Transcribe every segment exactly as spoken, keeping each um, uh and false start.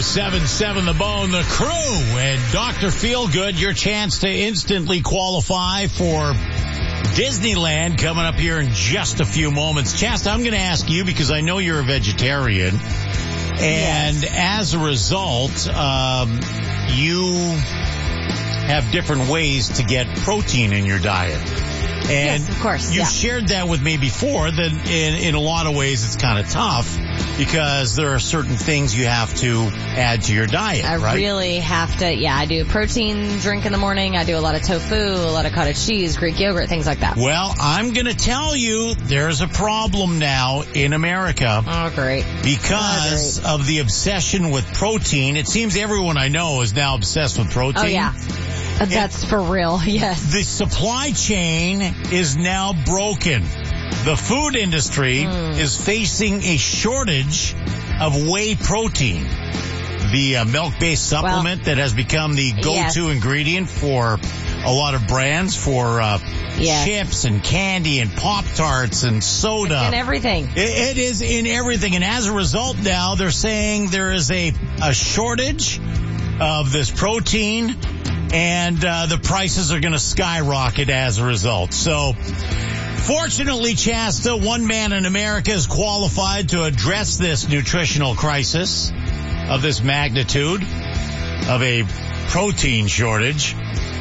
oh seven point seven The Bone, The Crew, and Doctor Feelgood, your chance to instantly qualify for Disneyland coming up here in just a few moments. Chasta, I'm going to ask you because I know you're a vegetarian, and yes. as a result, um, you have different ways to get protein in your diet. And yes, of course. You've yeah. shared that with me before, that in, in a lot of ways it's kind of tough because there are certain things you have to add to your diet, I right? really have to, yeah, I do a protein drink in the morning. I do a lot of tofu, a lot of cottage cheese, Greek yogurt, things like that. Well, I'm going to tell you there's a problem now in America. Oh, great. Because oh, great. of the obsession with protein. It seems everyone I know is now obsessed with protein. Oh, yeah. That's for real, yes. The supply chain is now broken. The food industry mm. is facing a shortage of whey protein, the uh, milk-based supplement well, that has become the go-to yes. ingredient for a lot of brands for uh, yes. chips and candy and Pop-Tarts and soda. It's in everything. It, it is in everything. And as a result now, they're saying there is a, a shortage of this protein, and uh, the prices are going to skyrocket as a result. So, fortunately, Chasta, one man in America is qualified to address this nutritional crisis of this magnitude of a protein shortage.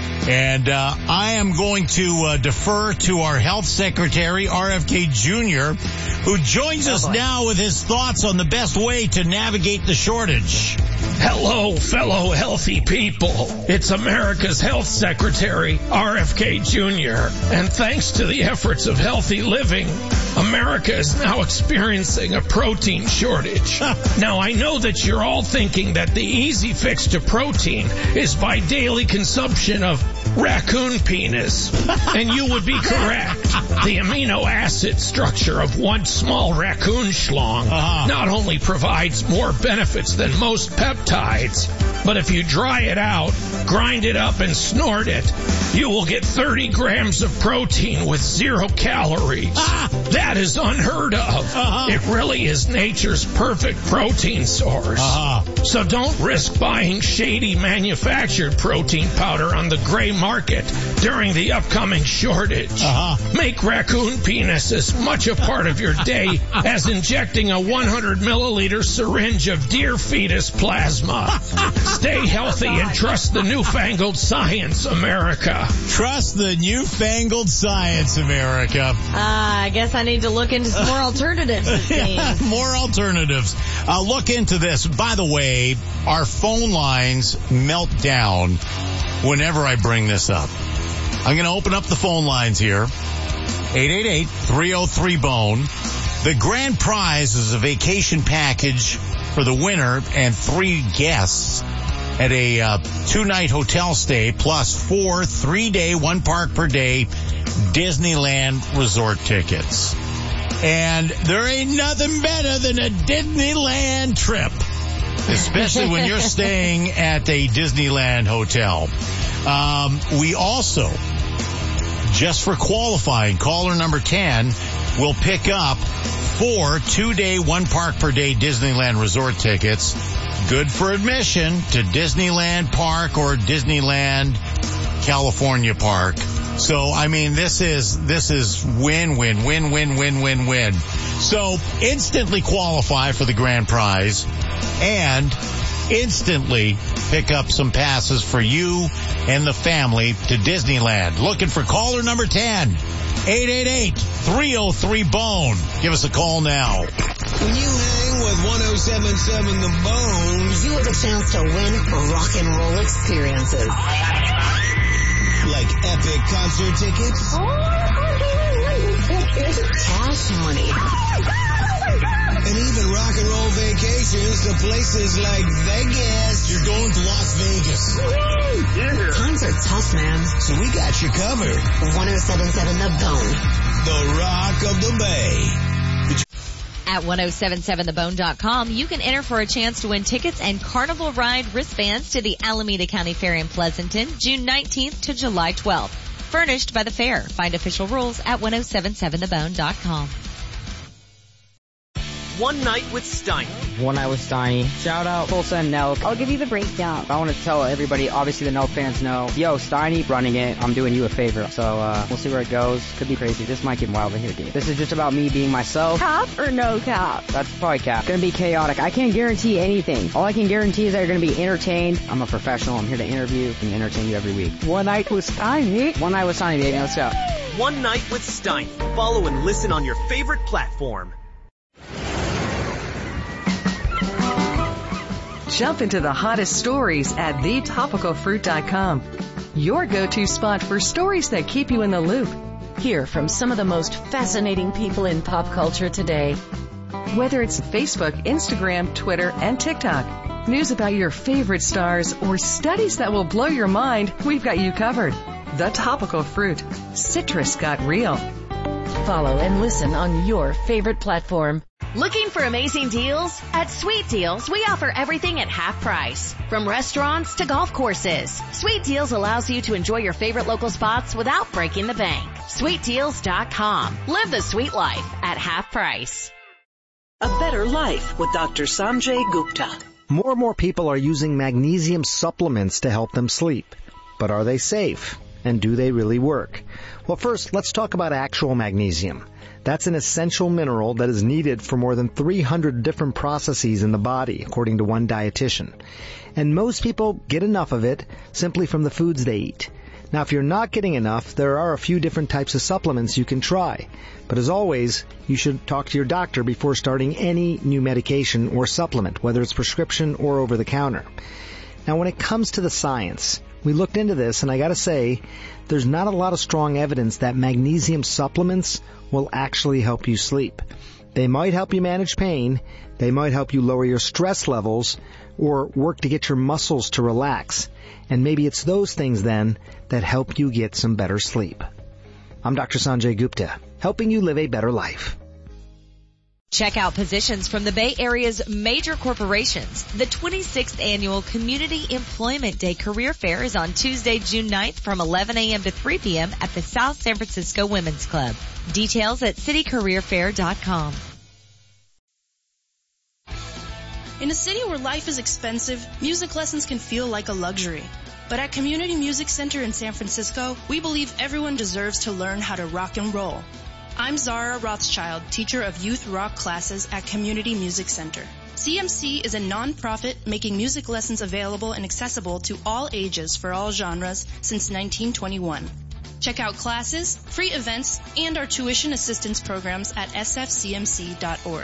And uh, I am going to uh, defer to our health secretary, R F K Junior, who joins us oh now with his thoughts on the best way to navigate the shortage. Hello, fellow healthy people. It's America's Health Secretary, R F K Junior And thanks to the efforts of healthy living, America is now experiencing a protein shortage. Now, I know that you're all thinking that the easy fix to protein is by daily consumption of raccoon penis. And you would be correct. The amino acid structure of one small raccoon schlong uh-huh. not only provides more benefits than most peptides, but if you dry it out, grind it up, and snort it, you will get thirty grams of protein with zero calories. Ah! That is unheard of. Uh-huh. It really is nature's perfect protein source. Uh-huh. So don't risk buying shady manufactured protein powder on the gray market during the upcoming shortage. Uh-huh. Make raccoon penis as much a part of your day as injecting a one hundred milliliter syringe of deer fetus plasma. Stay healthy and trust the newfangled science, America. Trust the newfangled science, America. Uh, I guess I need to look into some more alternatives. yeah, more alternatives. Uh, look into this. By the way, our phone lines melt down whenever I bring this up. I'm going to open up the phone lines here. eight eight eight, three oh three, bone. The grand prize is a vacation package for the winner and three guests at a uh, two-night hotel stay plus four three-day, one park per day Disneyland resort tickets. And there ain't nothing better than a Disneyland trip, especially when you're staying at a Disneyland hotel. Um, we also, just for qualifying, caller number ten will pick up four two-day, one park per day Disneyland resort tickets, good for admission to Disneyland Park or Disneyland California Park. So, I mean, this is, this is win, win, win, win, win, win, win. So, instantly qualify for the grand prize and instantly pick up some passes for you and the family to Disneyland. Looking for caller number ten. eight eight eight, three oh three, bone. Give us a call now. When you hang with one oh seven point seven The Bone, you have a chance to win rock and roll experiences. Like epic concert tickets. Cash money. And even rock and roll vacations to places like Vegas. You're going to Las Vegas. Yeah. Concert's tough, man. So we got you covered. one oh seven point seven The Bone. The Rock of the Bay. At ten seventy-seven the bone dot com, you can enter for a chance to win tickets and Carnival Ride wristbands to the Alameda County Fair in Pleasanton, June nineteenth to July twelfth. Furnished by the fair. Find official rules at ten seventy-seven the bone dot com. One Night with Steiny. One Night with Steiny. Shout out Tulsa and Nelk. I'll give you the breakdown. I want to tell everybody, obviously the Nelk fans know, yo, Steiny running it, I'm doing you a favor. So uh, we'll see where it goes. Could be crazy. This might get wild in here, dude. This is just about me being myself. Cap or no cap? That's probably cap. Gonna be chaotic. I can't guarantee anything. All I can guarantee is that you're gonna be entertained. I'm a professional. I'm here to interview and entertain you every week. One Night with Steiny. One Night with Steiny, baby. Let's go. One Night with Steiny. Follow and listen on your favorite platform. Jump into the hottest stories at the topical fruit dot com. Your go-to spot for stories that keep you in the loop. Hear from some of the most fascinating people in pop culture today. Whether it's Facebook, Instagram, Twitter, and TikTok, news about your favorite stars, or studies that will blow your mind, we've got you covered. The Topical Fruit. Citrus got real. Follow and listen on your favorite platform. Looking for amazing deals? At Sweet Deals, we offer everything at half price. From restaurants to golf courses, Sweet Deals allows you to enjoy your favorite local spots without breaking the bank. sweet deals dot com. Live the sweet life at half price. A better life with Doctor Sanjay Gupta. More and more people are using magnesium supplements to help them sleep. But are they safe? And do they really work? Well, first, let's talk about actual magnesium. That's an essential mineral that is needed for more than three hundred different processes in the body, according to one dietitian. And most people get enough of it simply from the foods they eat. Now, if you're not getting enough, there are a few different types of supplements you can try. But as always, you should talk to your doctor before starting any new medication or supplement, whether it's prescription or over-the-counter. Now, when it comes to the science, we looked into this, and I gotta say, there's not a lot of strong evidence that magnesium supplements will actually help you sleep. They might help you manage pain, they might help you lower your stress levels, or work to get your muscles to relax. And maybe it's those things then that help you get some better sleep. I'm Doctor Sanjay Gupta, helping you live a better life. Check out positions from the Bay Area's major corporations. The twenty-sixth Annual Community Employment Day Career Fair is on Tuesday, June ninth from eleven a.m. to three p.m. at the South San Francisco Women's Club. Details at city career fair dot com. In a city where life is expensive, music lessons can feel like a luxury. But at Community Music Center in San Francisco, we believe everyone deserves to learn how to rock and roll. I'm Zara Rothschild, teacher of youth rock classes at Community Music Center. C M C is a non-profit making music lessons available and accessible to all ages for all genres since nineteen twenty-one. Check out classes, free events, and our tuition assistance programs at s f c m c dot org.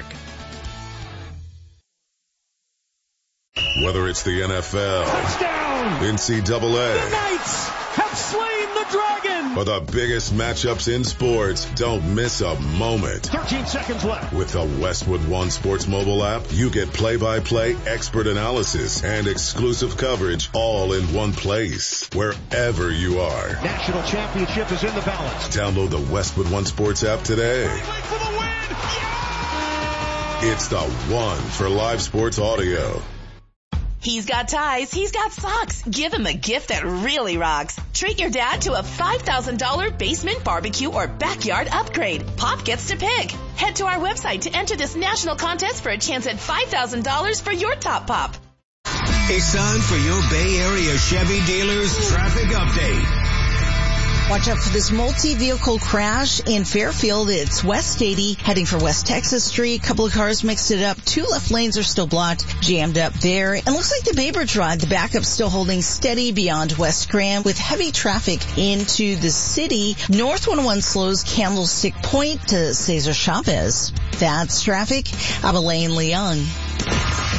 Whether it's the N F L, touchdown, N C double A, the Knights have slain the dragon, or the biggest matchups in sports, don't miss a moment. thirteen seconds left. With the Westwood One Sports mobile app, you get play-by-play expert analysis and exclusive coverage all in one place, wherever you are. National championship is in the balance. Download the Westwood One Sports app today. Wait for the win. Yeah! It's the one for live sports audio. He's got ties, he's got socks. Give him a gift that really rocks. Treat your dad to a five thousand dollars basement barbecue or backyard upgrade. Pop gets to pick. Head to our website to enter this national contest for a chance at five thousand dollars for your top pop. It's time for your Bay Area Chevy dealers traffic update. Watch out for this multi-vehicle crash in Fairfield. It's West eighty heading for West Texas Street. A couple of cars mixed it up. Two left lanes are still blocked, jammed up there. And looks like the Baybridge Ride, the backup's still holding steady beyond West Grand with heavy traffic into the city. North one oh one slows Candlestick Point to Cesar Chavez. That's traffic. I'm Elaine Leung.